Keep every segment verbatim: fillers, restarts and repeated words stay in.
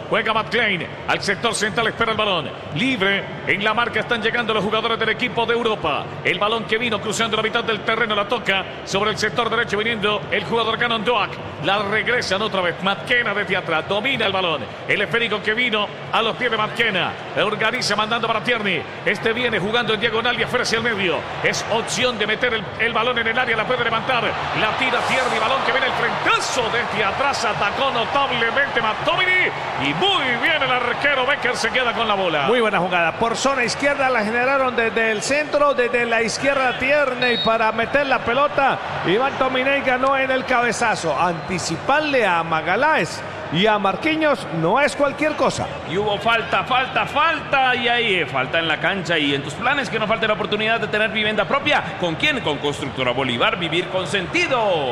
Juega Matt Klein. Al sector central espera el balón. Libre. En la marca están llegando los jugadores del equipo de Europa. El balón que vino cruzando la mitad del terreno la toca sobre el sector derecho viniendo el jugador Cannon Doak. La regresan otra vez. McKenna desde atrás. Domina el balón. El esférico que vino a los pies de McKenna. Organiza mandando para Tierney. Este viene jugando en diagonal y afuera hacia el medio. Es opción de meter el, el balón en el área. La puede levantar. La tira Tierney. Balón que viene el frentazo desde atrás. Atacó notablemente McTominay. Y muy bien el arquero Becker se queda con la bola. Muy buena jugada. Por zona izquierda la generaron desde el centro. Desde la izquierda Tierney para meter la pelota. Y McTominay ganó en el cabezazo. Anticiparle a Magaláes y a Marquinhos no es cualquier cosa. Y hubo falta, falta, falta. Y ahí falta en la cancha. Y en tus planes que no falte la oportunidad de tener vivienda propia. ¿Con quién? Con Constructora Bolívar. Vivir con sentido.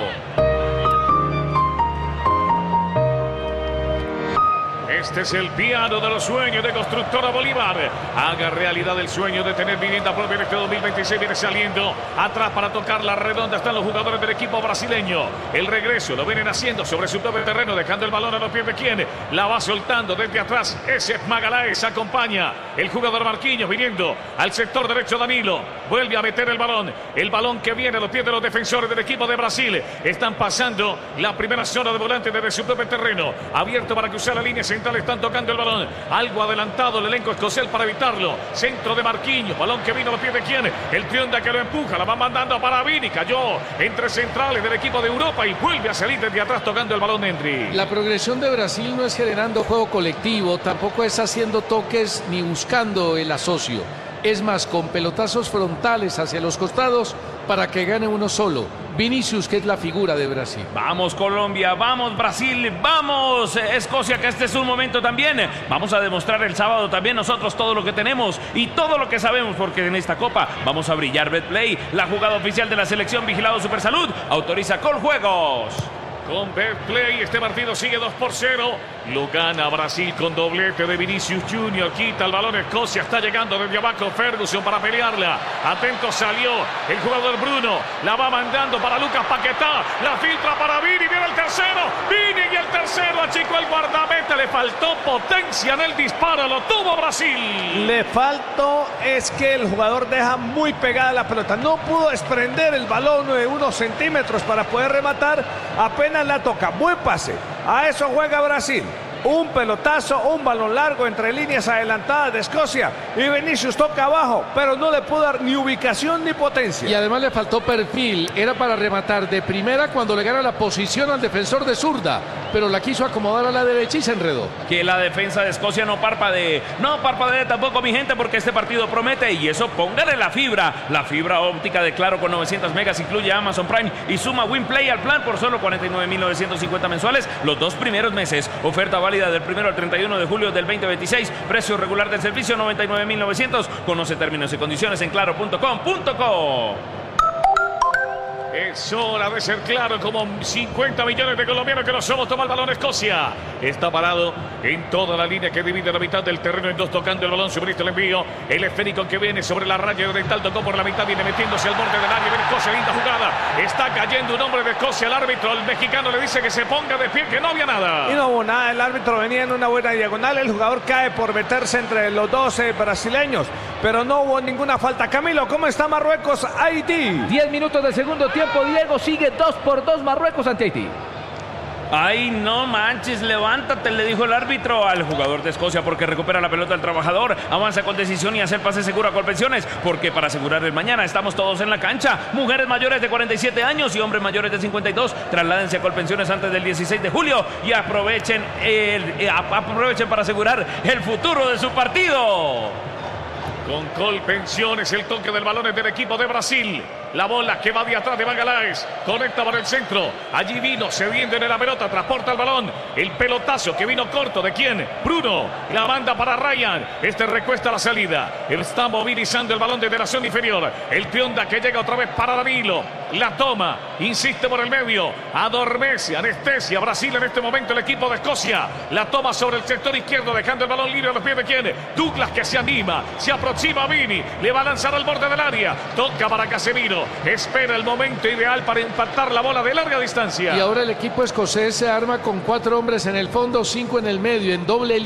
Este es el piano de los sueños de Constructora Bolívar. Haga realidad el sueño de tener vivienda propia en este dos mil veintiséis. Viene saliendo atrás para tocar la redonda. Están los jugadores del equipo brasileño. El regreso lo vienen haciendo sobre su propio terreno, dejando el balón a los pies de quien la va soltando desde atrás. Ese es Magaláes. Acompaña el jugador Marquinhos viniendo al sector derecho. Danilo vuelve a meter el balón. El balón que viene a los pies de los defensores del equipo de Brasil. Están pasando la primera zona de volante desde su propio terreno. Abierto para cruzar la línea central. Están tocando el balón. Algo adelantado el elenco escocés para evitarlo. Centro de Marquinhos. Balón que vino a los pies de quién. El Trionda que lo empuja. La va mandando para Vini. Cayó entre centrales del equipo de Europa y vuelve a salir desde atrás tocando el balón de Endri. La progresión de Brasil no es generando juego colectivo. Tampoco es haciendo toques ni buscando el asocio. Es más, con pelotazos frontales hacia los costados para que gane uno solo. Vinicius, que es la figura de Brasil. Vamos Colombia, vamos Brasil, vamos Escocia, que este es un momento también. Vamos a demostrar el sábado también nosotros todo lo que tenemos y todo lo que sabemos, porque en esta copa vamos a brillar. Betplay, la jugada oficial de la selección vigilado Supersalud, autoriza Coljuegos. Con Betplay este partido sigue dos por cero. Lo gana Brasil con doblete de Vinicius Junior. Quita el balón Escocia. Está llegando desde abajo Ferguson para pelearla. Atento salió el jugador Bruno. La va mandando para Lucas Paquetá. La filtra para Vini. Viene el tercero. Vini y el tercero. Achicó el guardameta. Le faltó potencia en el disparo. Lo tuvo Brasil. Le faltó es que el jugador deja muy pegada la pelota. No pudo desprender el balón de unos centímetros para poder rematar. Apenas la toca. Buen pase. A eso juega Brasil. Un pelotazo, un balón largo entre líneas adelantadas de Escocia. Y Vinicius toca abajo, pero no le pudo dar ni ubicación ni potencia. Y además le faltó perfil. Era para rematar de primera cuando le gana la posición al defensor de zurda. Pero la quiso acomodar a la derecha y se enredó. Que la defensa de Escocia no parpadee. No parpadee tampoco, mi gente, porque este partido promete. Y eso, póngale la fibra. La fibra óptica de Claro con novecientos megas incluye Amazon Prime y suma WinPlay al plan por solo cuarenta y nueve mil novecientos cincuenta mensuales los dos primeros meses. Oferta válida del primero al treinta y uno de julio del veinte veintiséis. Precio regular del servicio noventa y nueve mil novecientos. Conoce términos y condiciones en claro punto com punto co. Es hora de ser claro, como cincuenta millones de colombianos que no somos. Toma el balón Escocia. Está parado en toda la línea que divide la mitad del terreno en dos, tocando el balón. Sobre el envío. El esférico que viene sobre la raya oriental tocó por la mitad. Viene metiéndose al borde del área. Viene Escocia, linda jugada. Está cayendo un hombre de Escocia. El árbitro, el mexicano, le dice que se ponga de pie, que no había nada. Y no hubo nada. El árbitro venía en una buena diagonal. El jugador cae por meterse entre los dos eh, brasileños. Pero no hubo ninguna falta. Camilo, ¿cómo está Marruecos? Haití. diez minutos del segundo tiempo. Diego, sigue dos por dos Marruecos ante Haití. Ay, no manches, levántate, le dijo el árbitro al jugador de Escocia, porque recupera la pelota el trabajador, avanza con decisión y hacer pase seguro a Colpensiones, porque para asegurar el mañana estamos todos en la cancha. Mujeres mayores de cuarenta y siete años y hombres mayores de cincuenta y dos, trasládense a Colpensiones antes del dieciséis de julio y aprovechen, el, aprovechen para asegurar el futuro de su partido. Con Colpensiones, el toque del balón es del equipo de Brasil. La bola que va de atrás de Magaláes. Conecta por el centro. Allí vino cediendo en la pelota. Transporta el balón. El pelotazo que vino corto. ¿De quién? Bruno. La manda para Ryan. Este recuesta la salida. Está movilizando el balón desde la zona inferior. El Trionda que llega otra vez para Danilo. La toma. Insiste por el medio. Adormece. Anestesia. Brasil en este momento el equipo de Escocia. La toma sobre el sector izquierdo. Dejando el balón libre a los pies de quién. Douglas que se anima. Se aproxima a Vini. Le va a lanzar al borde del área. Toca para Casemiro. Espera el momento ideal para impactar la bola de larga distancia. Y ahora el equipo escocés se arma con cuatro hombres en el fondo, cinco en el medio, en doble línea.